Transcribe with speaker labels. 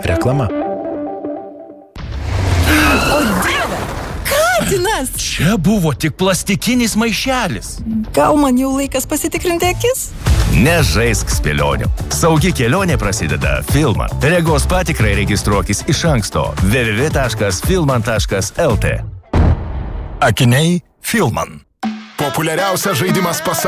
Speaker 1: Reklama.
Speaker 2: O Dieve! Katinas!
Speaker 3: Čia buvo tik plastikinis maišelis.
Speaker 2: Gal man jau laikas pasitikrinti akis?
Speaker 3: Nežaisk spėlionių. Saugi kelionė prasideda Filman. Regos patikrai registruokis iš anksto www.filman.lt.
Speaker 1: Akiniai Filman.
Speaker 4: Populiariausias žaidimas pasaulyje.